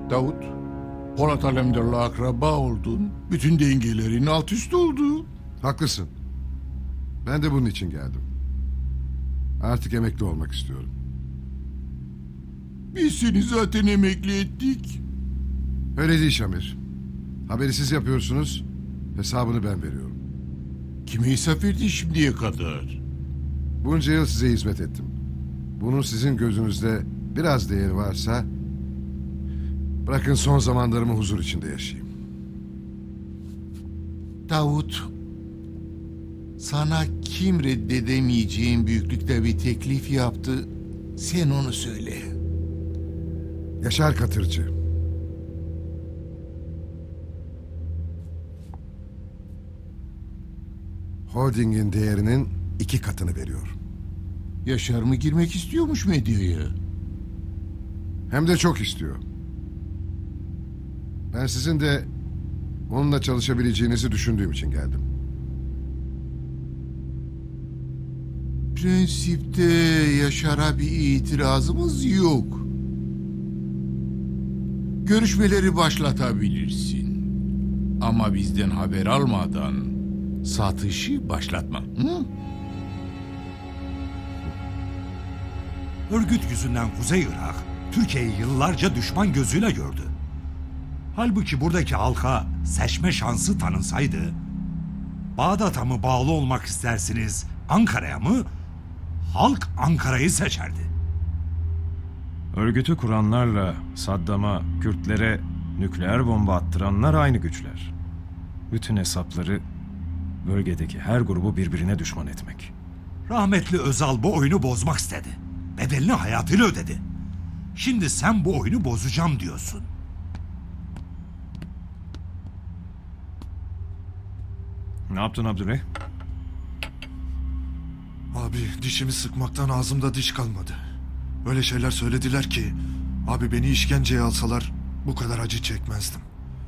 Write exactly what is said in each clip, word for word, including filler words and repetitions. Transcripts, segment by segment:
Davut, Polat Alemdar'la akraba oldun. Bütün dengelerin alt üst oldu. Haklısın. Ben de bunun için geldim. Artık emekli olmak istiyorum. Biz seni zaten emekli ettik. Öyle değil Şamir. Haberi siz yapıyorsunuz, hesabını ben veriyorum. Kime hesap verdin şimdiye kadar? Bunca yıl size hizmet ettim. Bunun sizin gözünüzde biraz değeri varsa... bırakın son zamanlarımı huzur içinde yaşayayım. Davut, sana kim reddedemeyeceğin büyüklükte bir teklif yaptı, sen onu söyle. Yaşar Katırcı. Holdingin değerinin iki katını veriyor. Yaşar mı girmek istiyormuş medyaya? Hem de çok istiyor. Ben sizin de onunla çalışabileceğinizi düşündüğüm için geldim. Prensipte Yaşar'a bir itirazımız yok. Görüşmeleri başlatabilirsin. Ama bizden haber almadan satışı başlatma. Hı? Örgüt yüzünden Kuzey Irak, Türkiye'yi yıllarca düşman gözüyle gördü. Halbuki buradaki halka seçme şansı tanınsaydı, Bağdat'a mı bağlı olmak istersiniz, Ankara'ya mı? Halk Ankara'yı seçerdi. Örgütü kuranlarla Saddam'a, Kürtlere nükleer bomba attıranlar aynı güçler. Bütün hesapları bölgedeki her grubu birbirine düşman etmek. Rahmetli Özal bu oyunu bozmak istedi. Bedelini hayatıyla ödedi. Şimdi sen bu oyunu bozacağım diyorsun. Ne yaptın Abdüley? Abi dişimi sıkmaktan ağzımda diş kalmadı. Öyle şeyler söylediler ki... abi beni işkenceye alsalar bu kadar acı çekmezdim.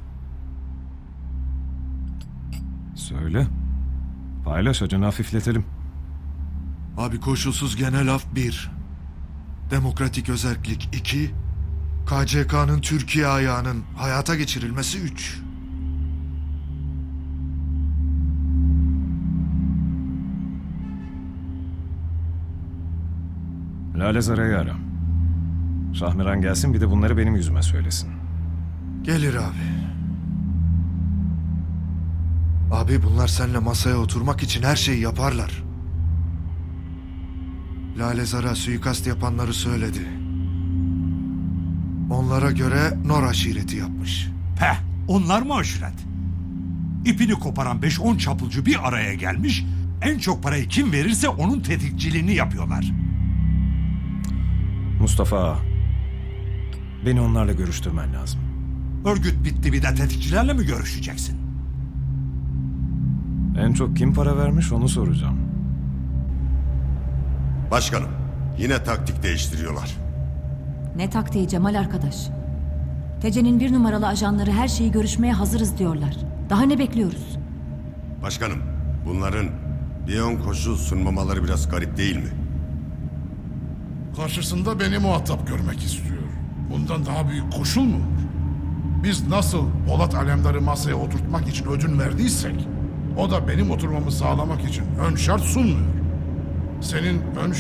Söyle. Paylaş, acını hafifletelim. Abi koşulsuz genel af bir. Demokratik özerklik iki. K C K'nın Türkiye ayağının hayata geçirilmesi üç. Lale Zara'yı ara. Şahmeran gelsin, bir de bunları benim yüzüme söylesin. Gelir abi. Abi bunlar seninle masaya oturmak için her şeyi yaparlar. Lale Zara suikast yapanları söyledi. Onlara göre Nor aşireti yapmış. Peh, onlar mı aşiret? İpini koparan beş on çapulcu bir araya gelmiş, en çok parayı kim verirse onun tetikçiliğini yapıyorlar. Mustafa Ağa, beni onlarla görüştürmen lazım. Örgüt bitti, bir de tetikçilerle mi görüşeceksin? En çok kim para vermiş onu soracağım. Başkanım, yine taktik değiştiriyorlar. Ne taktiği Cemal arkadaş? Tece'nin bir numaralı ajanları her şeyi görüşmeye hazırız diyorlar. Daha ne bekliyoruz? Başkanım, bunların bir ön koşul sunmamaları biraz garip değil mi? Karşısında beni muhatap görmek istiyor. Bundan daha büyük koşul mu olur? Biz nasıl Polat Alemdar'ı masaya oturtmak için ödün verdiysek, o da benim oturmamı sağlamak için ön şart sunmuyor. Senin ön